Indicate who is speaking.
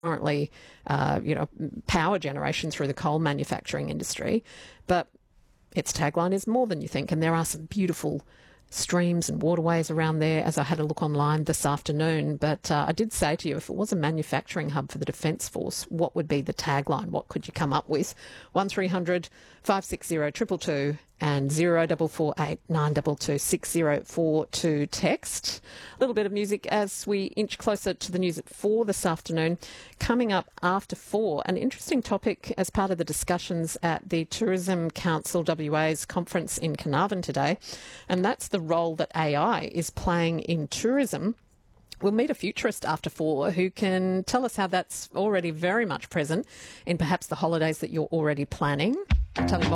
Speaker 1: currently, power generation through the coal manufacturing industry. But its tagline is more than you think, and there are some beautiful streams and waterways around there as I had a look online this afternoon. But I did say to you, if it was a manufacturing hub for the Defence Force, what would be the tagline? What could you come up with? 1300 560 222 and 0448 922 6042 text. A little bit of music as we inch closer to the news at 4 this afternoon. Coming up after 4, an interesting topic as part of the discussions at the Tourism Council WA's conference in Carnarvon today, and that's the role that AI is playing in tourism. We'll meet a futurist after 4 who can tell us how that's already very much present in perhaps the holidays that you're already planning. I'll tell you